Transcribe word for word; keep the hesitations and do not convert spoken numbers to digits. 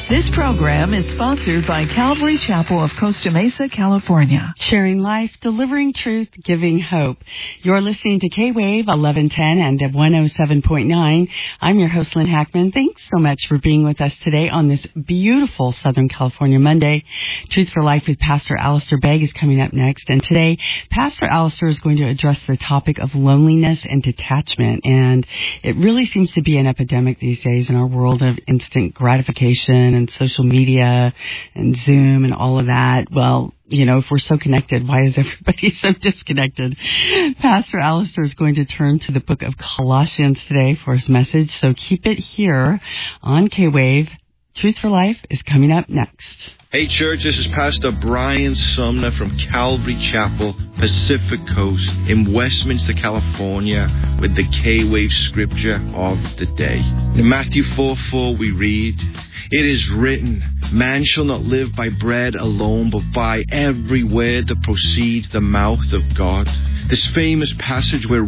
This program is sponsored by Calvary Chapel of Costa Mesa, California. Sharing life, delivering truth, giving hope. You're listening to K-Wave eleven ten and one oh seven point nine. I'm your host, Lynn Hackman. Thanks so much for being with us today on this beautiful Southern California Monday. Truth for Life with Pastor Alistair Begg is coming up next. And today, Pastor Alistair is going to address the topic of loneliness and detachment. And it really seems to be an epidemic these days in our world of instant gratification and social media and Zoom and all of that. Well, you know, if we're so connected, why is everybody so disconnected? Pastor Alistair is going to turn to the book of Colossians today for his message, so keep it here on K-Wave. Truth for Life is coming up next. Hey church, this is Pastor Brian Sumner from Calvary Chapel, Pacific Coast in Westminster, California, with the K-Wave scripture of the day. In Matthew four four we read, "It is written, man shall not live by bread alone, but by every word that proceeds the mouth of God." This famous passage we're